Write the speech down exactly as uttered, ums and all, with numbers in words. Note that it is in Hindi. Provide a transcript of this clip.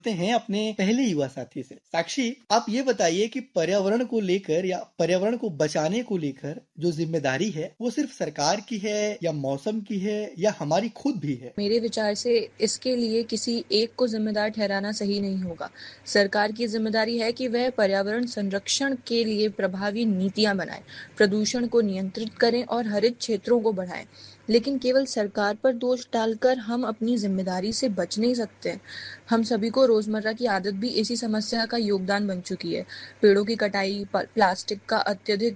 हैं अपने पहले युवा साथी से। साक्षी, आप ये बताइए कि पर्यावरण को लेकर या पर्यावरण को बचाने को लेकर जो जिम्मेदारी है वो सिर्फ सरकार की है या मौसम की है या हमारी खुद भी है? मेरे विचार से इसके लिए किसी एक को जिम्मेदार ठहराना सही नहीं होगा। सरकार की जिम्मेदारी है कि वह पर्यावरण संरक्षण के लिए प्रभावी नीतियां बनाए, प्रदूषण को नियंत्रित करें और हरित क्षेत्रों को बढ़ाएं। लेकिन केवल सरकार पर दोष डालकर हम अपनी जिम्मेदारी से बच नहीं सकते। हम सभी को रोजमर्रा की आदत भी इसी समस्या का योगदान बन चुकी है। पेड़ों की कटाई, प्लास्टिक का अत्यधिक